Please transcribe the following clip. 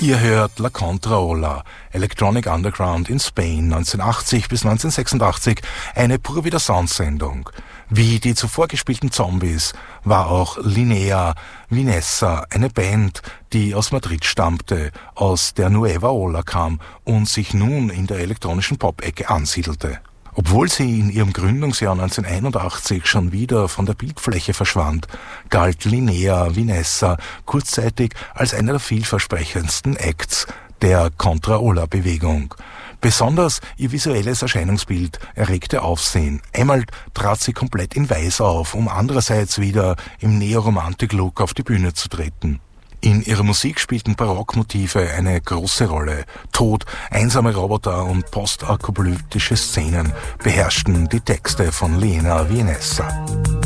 Ihr hört La Contraola, Electronic Underground in Spain 1980 bis 1986, eine pur wieder Soundsendung. Wie die zuvor gespielten Zombies war auch Linnea Vinessa eine Band, die aus Madrid stammte, aus der Nueva Ola kam und sich nun in der elektronischen Pop-Ecke ansiedelte. Obwohl sie in ihrem Gründungsjahr 1981 schon wieder von der Bildfläche verschwand, galt Linnea Vinessa kurzzeitig als einer der vielversprechendsten Acts der Contraola-Bewegung. Besonders ihr visuelles Erscheinungsbild erregte Aufsehen. Einmal trat sie komplett in Weiß auf, um andererseits wieder im Neoromantik-Look auf die Bühne zu treten. In ihrer Musik spielten Barockmotive eine große Rolle. Tod, einsame Roboter und postapokalyptische Szenen beherrschten die Texte von Linnea Vinessa.